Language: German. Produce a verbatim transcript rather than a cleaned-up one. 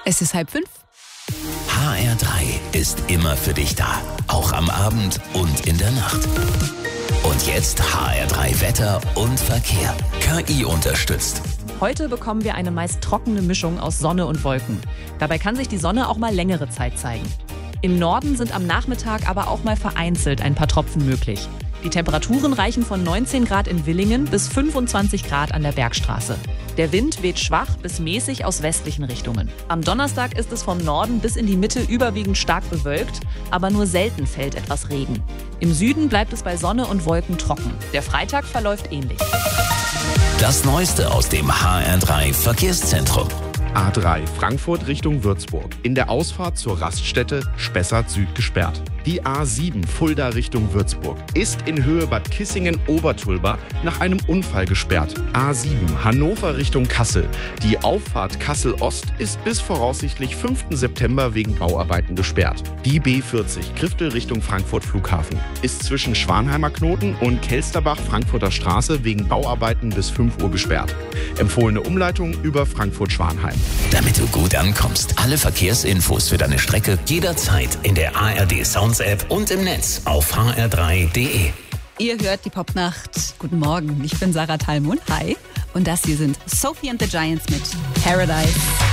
Es ist halb fünf. H R drei ist immer für dich da, auch am Abend und in der Nacht. Und jetzt H R drei Wetter und Verkehr. K I unterstützt. Heute bekommen wir eine meist trockene Mischung aus Sonne und Wolken. Dabei kann sich die Sonne auch mal längere Zeit zeigen. Im Norden sind am Nachmittag aber auch mal vereinzelt ein paar Tropfen möglich. Die Temperaturen reichen von neunzehn Grad in Villingen bis fünfundzwanzig Grad an der Bergstraße. Der Wind weht schwach bis mäßig aus westlichen Richtungen. Am Donnerstag ist es vom Norden bis in die Mitte überwiegend stark bewölkt, aber nur selten fällt etwas Regen. Im Süden bleibt es bei Sonne und Wolken trocken. Der Freitag verläuft ähnlich. Das Neueste aus dem H R drei Verkehrszentrum. A drei Frankfurt Richtung Würzburg. In der Ausfahrt zur Raststätte Spessart Süd gesperrt. Die A sieben Fulda Richtung Würzburg ist in Höhe Bad Kissingen-Obertulba nach einem Unfall gesperrt. A sieben Hannover Richtung Kassel. Die Auffahrt Kassel-Ost ist bis voraussichtlich fünften September wegen Bauarbeiten gesperrt. Die B vierzig Kriftel Richtung Frankfurt Flughafen ist zwischen Schwanheimer Knoten und Kelsterbach Frankfurter Straße wegen Bauarbeiten bis fünf Uhr gesperrt. Empfohlene Umleitung über Frankfurt-Schwanheim. Damit du gut ankommst, alle Verkehrsinfos für deine Strecke jederzeit in der A R D Sounds App und im Netz auf h r drei punkt d e. Ihr hört die Popnacht. Guten Morgen, ich bin Sarah Thalmund. Hi. Und das hier sind Sophie and the Giants mit Paradise.